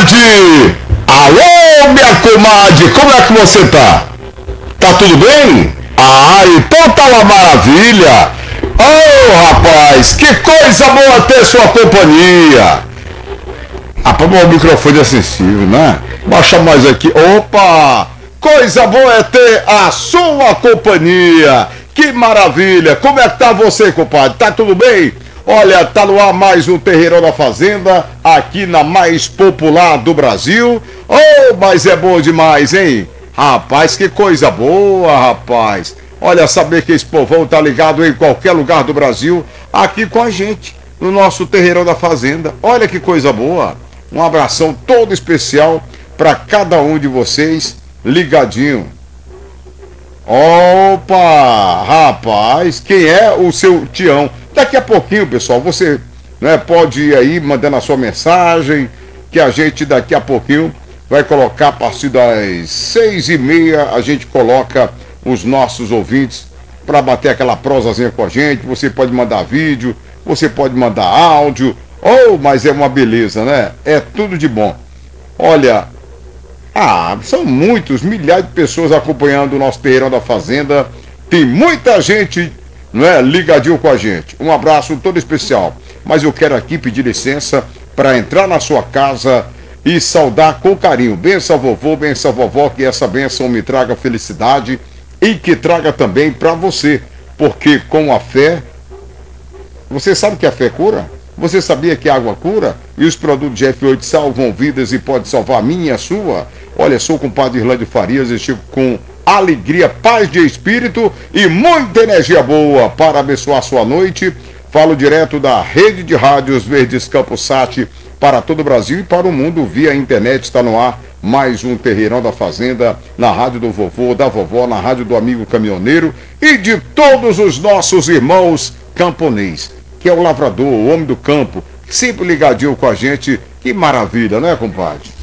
comadre! Alô, minha comadre, como é que você tá? Tá tudo bem? Ah, então tá uma maravilha! Oh, rapaz, que coisa boa ter sua companhia! Rapaz, meu microfone é sensível, né? Baixa mais aqui. Opa! Coisa boa é ter a sua companhia! Que maravilha! Como é que tá você, compadre? Tá tudo bem? Olha, tá no ar mais um Terreirão da Fazenda, aqui na mais popular do Brasil. Oh, mas é bom demais, hein? Rapaz, que coisa boa, rapaz. Olha, saber que esse povão tá ligado em qualquer lugar do Brasil, aqui com a gente, no nosso Terreirão da Fazenda. Olha que coisa boa. Um abração todo especial para cada um de vocês, ligadinho. Opa, rapaz, quem é o seu Tião? Daqui a pouquinho, pessoal, você, né, pode ir aí mandando a sua mensagem, que a gente daqui a pouquinho vai colocar a partir das 6h30, a gente coloca os nossos ouvintes para bater aquela prosazinha com a gente. Você pode mandar vídeo, você pode mandar áudio. Oh, mas é uma beleza, né? É tudo de bom. Olha, são muitos, milhares de pessoas acompanhando o nosso Terreirão da Fazenda. Tem muita gente, não é, ligadinho com a gente. Um abraço todo especial. Mas eu quero aqui pedir licença para entrar na sua casa e saudar com carinho. Benção vovô, benção vovó, que essa benção me traga felicidade e que traga também para você. Porque com a fé, você sabe que a fé cura? Você sabia que a água cura? E os produtos de F8 salvam vidas e pode salvar a minha e a sua? Olha, sou o compadre Irlândio Farias e chego com alegria, paz de espírito e muita energia boa para abençoar sua noite. Falo direto da rede de rádios Verdes Campos Sat para todo o Brasil e para o mundo via internet. Está no ar mais um Terreirão da Fazenda, na rádio do vovô, da vovó, na rádio do amigo caminhoneiro e de todos os nossos irmãos camponês, que é o lavrador, o homem do campo, sempre ligadinho com a gente. Que maravilha, não é, compadre?